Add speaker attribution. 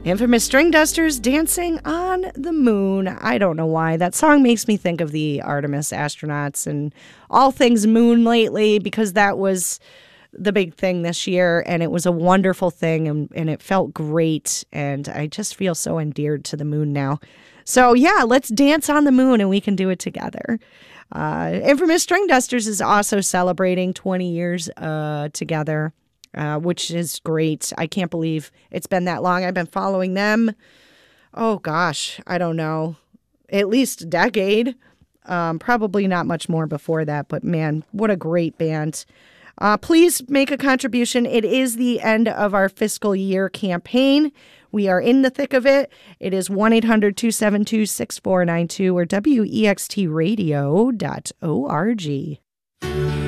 Speaker 1: Infamous String Dusters, Dancing on the Moon. I don't know why. That song makes me think of the Artemis astronauts and all things moon lately, because that was the big thing this year, and it was a wonderful thing, and it felt great, and I just feel so endeared to the moon now. So yeah, let's dance on the moon, and we can do it together. Infamous String Dusters is also celebrating 20 years together. Which is great. I can't believe it's been that long. I've been following them. Oh, gosh, I don't know. At least a decade. Probably not much more before that. But, man, what a great band. Please make a contribution. It is the end of our fiscal year campaign. We are in the thick of it. It is 1-800-272-6492 or wextradio.org.